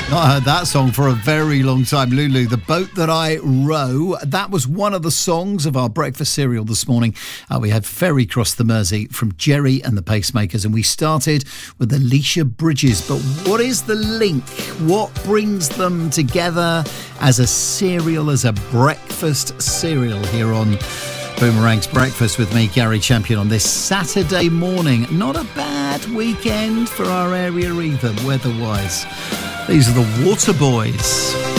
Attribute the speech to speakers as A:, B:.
A: Not heard that song for a very long time. Lulu, The Boat That I Row. That was one of the songs of our breakfast cereal this morning. We had Ferry Cross the Mersey from Jerry and the Pacemakers, and we started with Alicia Bridges. But what is the link? What brings them together as a cereal, as a breakfast cereal here on Boomerang's Breakfast with me, Gary Champion, on this Saturday morning? Not a bad weekend for our area either, weather-wise. These are the Waterboys.